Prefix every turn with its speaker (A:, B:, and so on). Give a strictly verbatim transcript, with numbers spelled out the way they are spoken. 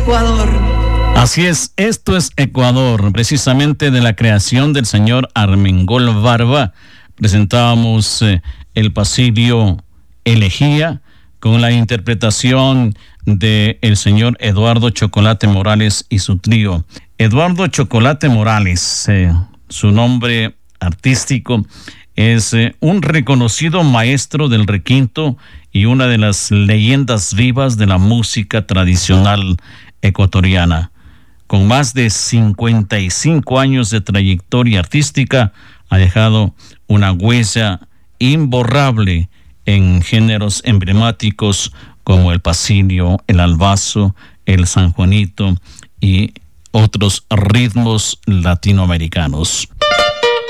A: Ecuador.
B: Así es, esto es Ecuador, precisamente de la creación del señor Armengol Barba. Presentábamos eh, el pasillo Elegía con la interpretación de el señor Eduardo Chocolate Morales y su trío. Eduardo Chocolate Morales, eh, su nombre artístico, es eh, un reconocido maestro del requinto y una de las leyendas vivas de la música tradicional ecuatoriana. Con más de cincuenta y cinco años de trayectoria artística, ha dejado una huella imborrable en géneros emblemáticos como el pasillo, el albazo, el San Juanito y otros ritmos latinoamericanos.